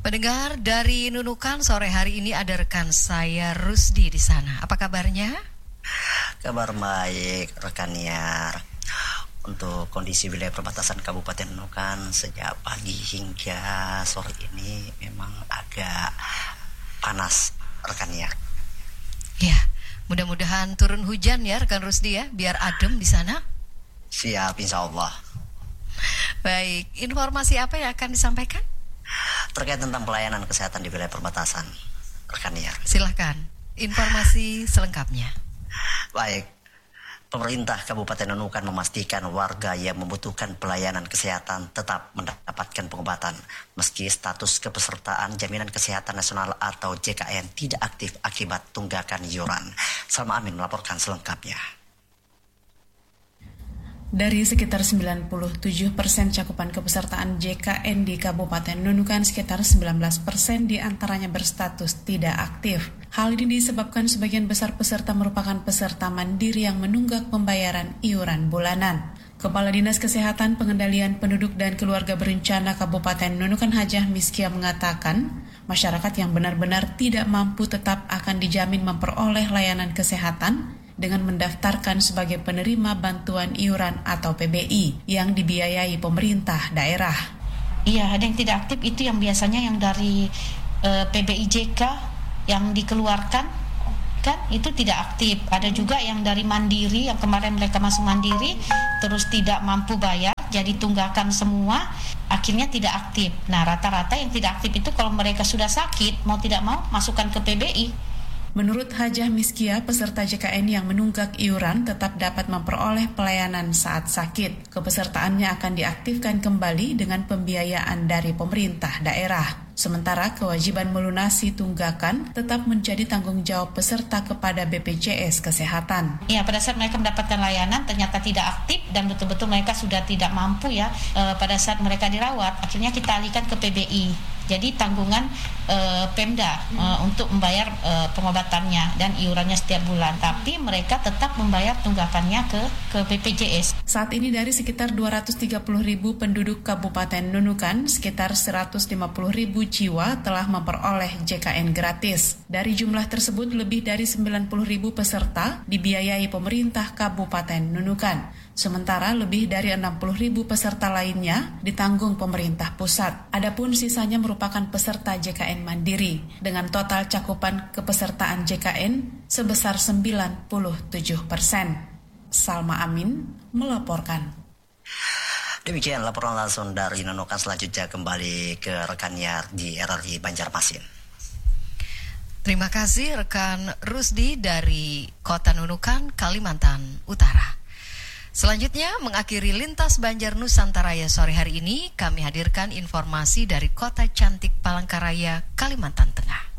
Pendengar dari Nunukan, sore hari ini ada rekan saya Rusdi di sana. Apa kabarnya? Kabar baik rekannya. Untuk kondisi wilayah perbatasan Kabupaten Nunukan sejak pagi hingga sore ini memang agak panas rekannya. Ya, mudah-mudahan turun hujan ya rekan Rusdi ya, biar adem di sana. Siap, insya Allah. Baik, informasi apa yang akan disampaikan? Terkait tentang pelayanan kesehatan di wilayah perbatasan rekannya. Silahkan, informasi selengkapnya. Baik, pemerintah Kabupaten Nunukan memastikan warga yang membutuhkan pelayanan kesehatan tetap mendapatkan pengobatan meski status kepesertaan Jaminan Kesehatan Nasional atau JKN tidak aktif akibat tunggakan iuran. Salma Amin melaporkan selengkapnya. Dari sekitar 97% cakupan kepesertaan JKN di Kabupaten Nunukan, sekitar 19% diantaranya berstatus tidak aktif. Hal ini disebabkan sebagian besar peserta merupakan peserta mandiri yang menunggak pembayaran iuran bulanan. Kepala Dinas Kesehatan Pengendalian Penduduk dan Keluarga Berencana Kabupaten Nunukan Hajah Miskia mengatakan, masyarakat yang benar-benar tidak mampu tetap akan dijamin memperoleh layanan kesehatan dengan mendaftarkan sebagai penerima bantuan iuran atau PBI yang dibiayai pemerintah daerah. Iya, ada yang tidak aktif itu yang biasanya yang dari PBIJK yang dikeluarkan kan itu tidak aktif. Ada juga yang dari mandiri yang kemarin mereka masuk mandiri terus tidak mampu bayar jadi tunggakan semua akhirnya tidak aktif. Nah, rata-rata yang tidak aktif itu kalau mereka sudah sakit mau tidak mau masukkan ke PBI. Menurut Hajah Miskia, peserta JKN yang menunggak iuran tetap dapat memperoleh pelayanan saat sakit. Kepesertaannya akan diaktifkan kembali dengan pembiayaan dari pemerintah daerah. Sementara kewajiban melunasi tunggakan tetap menjadi tanggung jawab peserta kepada BPJS Kesehatan. Ya, pada saat mereka mendapatkan layanan ternyata tidak aktif dan betul-betul mereka sudah tidak mampu ya pada saat mereka dirawat, akhirnya kita alihkan ke PBI. Jadi tanggungan Pemda untuk membayar pengobatannya dan iurannya setiap bulan. Tapi mereka tetap membayar tunggakannya ke BPJS. Saat ini dari sekitar 230.000 penduduk Kabupaten Nunukan, sekitar 150.000 jiwa telah memperoleh JKN gratis. Dari jumlah tersebut, lebih dari 90.000 peserta dibiayai pemerintah Kabupaten Nunukan. Sementara lebih dari 60.000 peserta lainnya ditanggung pemerintah pusat. Adapun sisanya merupakan peserta JKN mandiri dengan total cakupan kepesertaan JKN sebesar 97%. Salma Amin melaporkan. Demikian laporan langsung dari Nunukan. Selanjutnya kembali ke rekannya di RRI Banjarmasin. Terima kasih rekan Rusdi dari Kota Nunukan, Kalimantan Utara. Selanjutnya mengakhiri Lintas Banjar Nusantaraya sore hari ini, kami hadirkan informasi dari Kota Cantik Palangkaraya, Kalimantan Tengah.